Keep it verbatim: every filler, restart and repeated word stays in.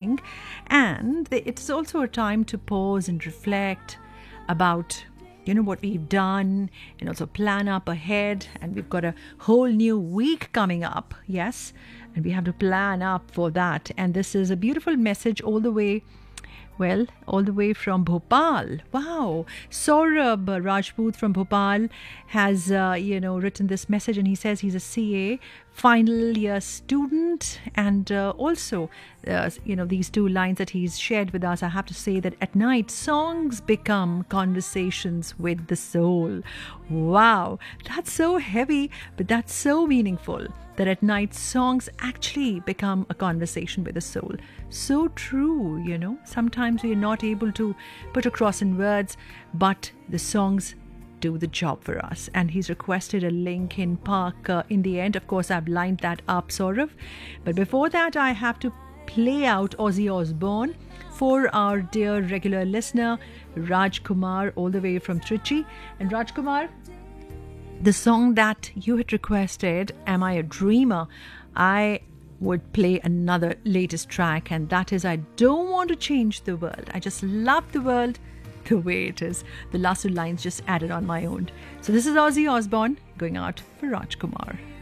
morning. And it's also a time to pause and reflect about, you know, what we've done, and also plan up ahead. And we've got a whole new week coming up. Yes. And we have to plan up for that. And this is a beautiful message all the way Well, all the way from Bhopal. Wow. Saurabh Rajput from Bhopal has, uh, you know, written this message, and he says he's a C A final year student. And uh, also, uh, you know, these two lines that he's shared with us, I have to say that at night, songs become conversations with the soul. Wow. That's so heavy, but that's so meaningful. That at night, songs actually become a conversation with the soul. So true, you know. Sometimes we are not able to put across in words, but the songs do the job for us. And he's requested a Linkin Park uh, in the end. Of course, I've lined that up, Saurav. But before that, I have to play out Ozzy Osbourne for our dear regular listener, Raj Kumar, all the way from Trichy. And Raj Kumar, the song that you had requested, Am I a Dreamer? I would play another latest track, and that is I Don't Want to Change the World. I just love the world the way it is. The last two lines just added on my own. So this is Ozzy Osbourne going out for Raj Kumar.